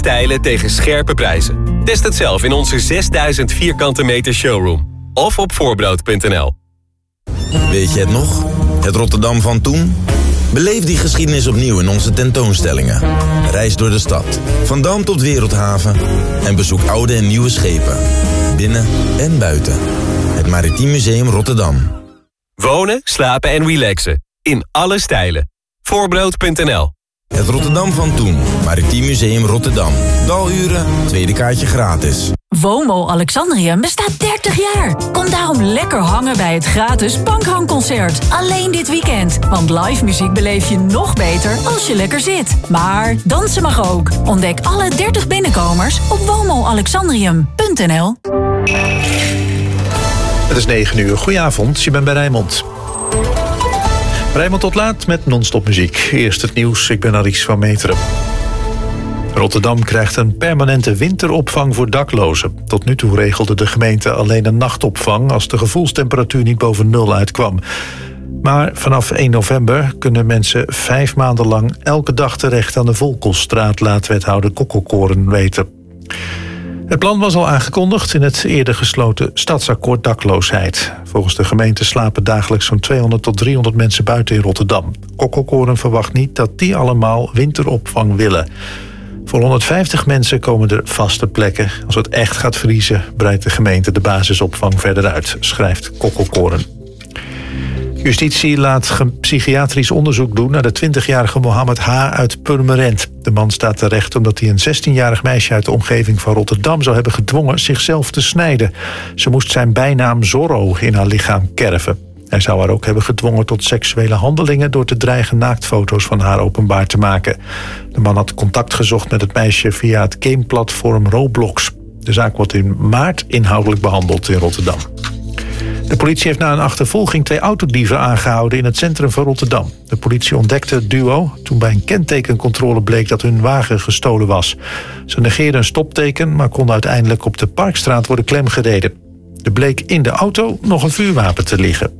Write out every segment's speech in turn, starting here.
stijlen tegen scherpe prijzen. Test het zelf in onze 6000 vierkante meter showroom. Of op voorbrood.nl. Weet je het nog? Het Rotterdam van toen? Beleef die geschiedenis opnieuw in onze tentoonstellingen. Reis door de stad, van Dam tot Wereldhaven. En bezoek oude en nieuwe schepen. Binnen en buiten. Het Maritiem Museum Rotterdam. Wonen, slapen en relaxen. In alle stijlen. Voorbrood.nl. Het Rotterdam van toen. Maritiem Museum Rotterdam. Daluren, tweede kaartje gratis. WOMO Alexandrium bestaat 30 jaar. Kom daarom lekker hangen bij het gratis Punkhangconcert. Alleen dit weekend. Want live muziek beleef je nog beter als je lekker zit. Maar dansen mag ook. Ontdek alle 30 binnenkomers op womoalexandrium.nl. Het is 9 uur. Goedenavond, je bent bij Rijnmond. Rijnmond tot laat met non-stop muziek. Eerst het nieuws, ik ben Aries van Meteren. Rotterdam krijgt een permanente winteropvang voor daklozen. Tot nu toe regelde de gemeente alleen een nachtopvang als de gevoelstemperatuur niet boven 0 uitkwam. Maar vanaf 1 november kunnen mensen 5 maanden lang elke dag terecht aan de Volkelstraat, laat wethouder Kokkelkoren weten. Het plan was al aangekondigd in het eerder gesloten stadsakkoord dakloosheid. Volgens de gemeente slapen dagelijks zo'n 200 tot 300 mensen buiten in Rotterdam. Kokkelkoren verwacht niet dat die allemaal winteropvang willen. Voor 150 mensen komen er vaste plekken. Als het echt gaat vriezen, breidt de gemeente de basisopvang verder uit, schrijft Kokkelkoren. Justitie laat psychiatrisch onderzoek doen naar de 20-jarige Mohammed H. uit Purmerend. De man staat terecht omdat hij een 16-jarig meisje uit de omgeving van Rotterdam zou hebben gedwongen zichzelf te snijden. Ze moest zijn bijnaam Zorro in haar lichaam kerven. Hij zou haar ook hebben gedwongen tot seksuele handelingen door te dreigen naaktfoto's van haar openbaar te maken. De man had contact gezocht met het meisje via het gameplatform Roblox. De zaak wordt in maart inhoudelijk behandeld in Rotterdam. De politie heeft na een achtervolging 2 autodieven aangehouden in het centrum van Rotterdam. De politie ontdekte het duo toen bij een kentekencontrole bleek dat hun wagen gestolen was. Ze negeerden een stopteken, maar konden uiteindelijk op de Parkstraat worden klemgereden. Er bleek in de auto nog een vuurwapen te liggen.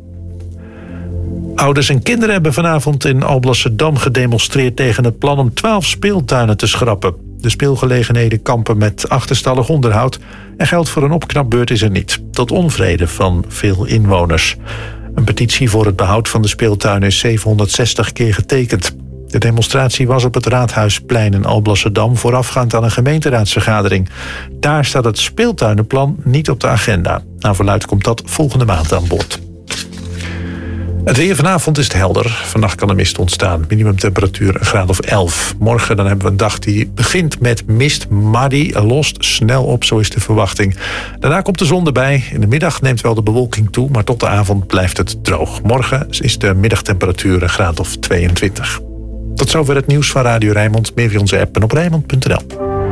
Ouders en kinderen hebben vanavond in Alblasserdam gedemonstreerd tegen het plan om 12 speeltuinen te schrappen. De speelgelegenheden kampen met achterstallig onderhoud en geld voor een opknapbeurt is er niet, tot onvrede van veel inwoners. Een petitie voor het behoud van de speeltuinen is 760 keer getekend. De demonstratie was op het Raadhuisplein in Alblasserdam voorafgaand aan een gemeenteraadsvergadering. Daar staat het speeltuinenplan niet op de agenda. Naar verluidt komt dat volgende maand aan bod. Het weer vanavond is het helder. Vannacht kan er mist ontstaan. Minimumtemperatuur een graad of 11. Morgen dan hebben we een dag die begint met mist, maar die lost snel op, zo is de verwachting. Daarna komt de zon erbij. In de middag neemt wel de bewolking toe, maar tot de avond blijft het droog. Morgen is de middagtemperatuur een graad of 22. Tot zover het nieuws van Radio Rijnmond. Meer via onze app en op Rijnmond.nl.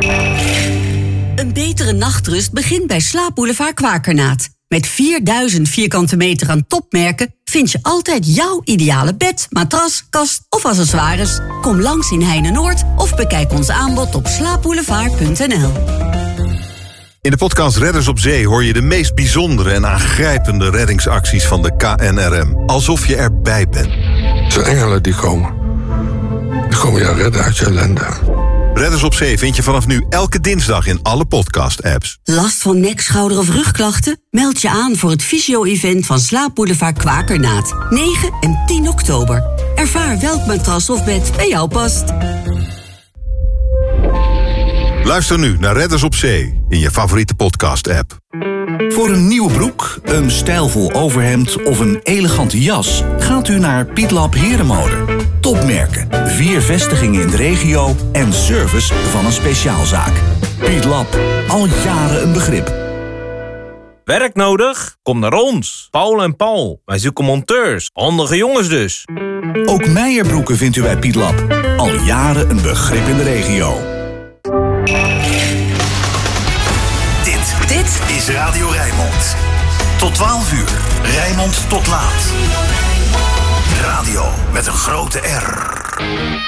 Een betere nachtrust begint bij Slaapboulevard Kwakernaat. Met 4000 vierkante meter aan topmerken vind je altijd jouw ideale bed, matras, kast of accessoires. Kom langs in Heine-Noord of bekijk ons aanbod op slaapboulevard.nl. In de podcast Redders op Zee hoor je de meest bijzondere en aangrijpende reddingsacties van de KNRM. Alsof je erbij bent. Het zijn engelen die komen. Die komen je redden uit je ellende. Redders op Zee vind je vanaf nu elke dinsdag in alle podcast-apps. Last van nek, schouder of rugklachten? Meld je aan voor het fysio-event van Slaapboulevard Kwakernaat. 9 en 10 oktober. Ervaar welk matras of bed bij jou past. Luister nu naar Redders op Zee in je favoriete podcast-app. Voor een nieuwe broek, een stijlvol overhemd of een elegante jas gaat u naar Pietlab Herenmode. Topmerken, 4 vestigingen in de regio en service van een speciaalzaak. Pietlab, al jaren een begrip. Werk nodig? Kom naar ons. Paul en Paul. Wij zoeken monteurs. Handige jongens dus. Ook Meijerbroeken vindt u bij Pietlab. Al jaren een begrip in de regio. Dit is Radio Rijnmond. Tot 12 uur. Rijnmond tot laat. Radio met een grote R.